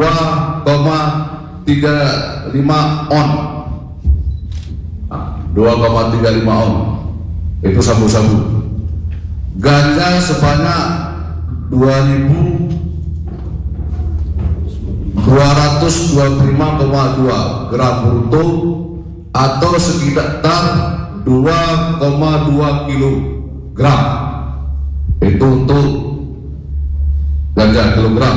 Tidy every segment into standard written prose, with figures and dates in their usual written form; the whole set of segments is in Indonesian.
2,35 on. 2,35 on. Itu sabu-sabu. Ganja sebanyak 2.225,2 gram bruto atau sekitar 2,2 kilogram. Itu untuk ganja kilogram.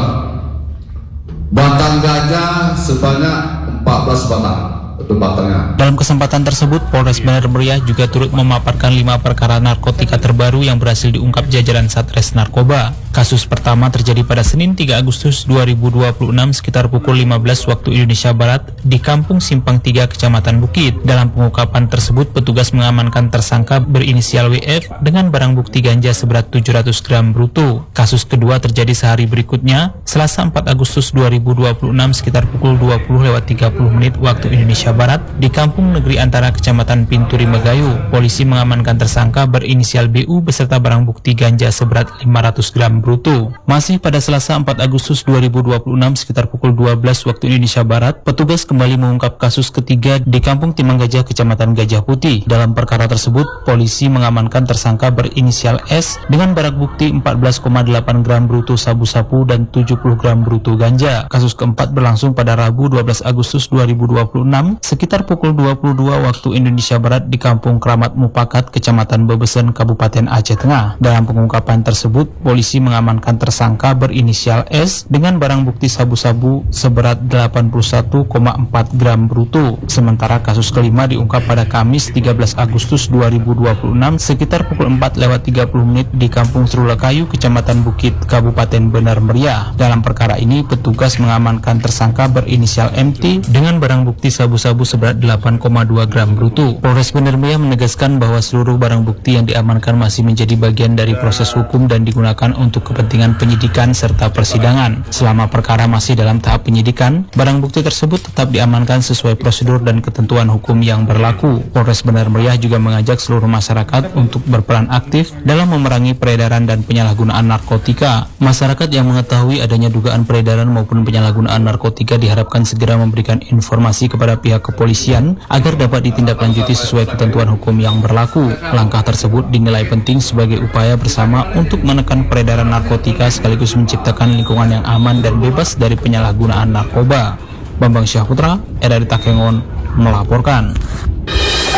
Batang ganja sebanyak 14 batang. Itu batangnya. Dalam kesempatan tersebut, Polres Bener Meriah juga turut memaparkan 5 perkara narkotika terbaru yang berhasil diungkap jajaran Satres Narkoba. Kasus pertama terjadi pada Senin 3 Agustus 2026 sekitar pukul 15 waktu Indonesia Barat di Kampung Simpang 3, Kecamatan Bukit. Dalam pengungkapan tersebut, petugas mengamankan tersangka berinisial WF dengan barang bukti ganja seberat 700 gram bruto. Kasus kedua terjadi sehari berikutnya, Selasa 4 Agustus 2026 sekitar pukul 20:30 waktu Indonesia Barat di Kampung Negeri Antara, Kecamatan Pinturi Magayu. Polisi mengamankan tersangka berinisial BU beserta barang bukti ganja seberat 500 gram bruto. Masih pada Selasa 4 Agustus 2026 sekitar pukul 12 waktu Indonesia Barat, petugas kembali mengungkap kasus ketiga di Kampung Timang Gajah, Kecamatan Gajah Putih. Dalam perkara tersebut, polisi mengamankan tersangka berinisial S dengan barang bukti 14,8 gram bruto sabu-sabu dan 70 gram bruto ganja. Kasus keempat berlangsung pada Rabu 12 Agustus 2026 sekitar pukul 22 waktu Indonesia Barat di Kampung Keramat Mupakat, Kecamatan Bebesen, Kabupaten Aceh Tengah. Dalam pengungkapan tersebut, polisi mengamankan tersangka berinisial S dengan barang bukti sabu-sabu seberat 81,4 gram bruto. Sementara kasus kelima diungkap pada Kamis 13 Agustus 2026 sekitar pukul 4:30 di Kampung Serulakayu, Kecamatan Bukit, Kabupaten Bener Meriah. Dalam perkara ini, petugas mengamankan tersangka berinisial MT dengan barang bukti sabu-sabu seberat 8,2 gram bruto. Polres Bener Meriah menegaskan bahwa seluruh barang bukti yang diamankan masih menjadi bagian dari proses hukum dan digunakan untuk kepentingan penyidikan serta persidangan. Selama perkara masih dalam tahap penyidikan, barang bukti tersebut tetap diamankan sesuai prosedur dan ketentuan hukum yang berlaku. Polres Bener Meriah juga mengajak seluruh masyarakat untuk berperan aktif dalam memerangi peredaran dan penyalahgunaan narkotika. Masyarakat yang mengetahui adanya dugaan peredaran maupun penyalahgunaan narkotika diharapkan segera memberikan informasi kepada pihak kepolisian agar dapat ditindaklanjuti sesuai ketentuan hukum yang berlaku. Langkah tersebut dinilai penting sebagai upaya bersama untuk menekan peredaran narkotika sekaligus menciptakan lingkungan yang aman dan bebas dari penyalahgunaan narkoba. Bambang Syahputra, RRI Takengon, melaporkan.